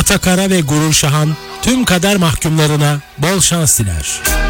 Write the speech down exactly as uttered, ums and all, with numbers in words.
Ortakara ve Gurur Şahan tüm kader mahkumlarına bol şans diler.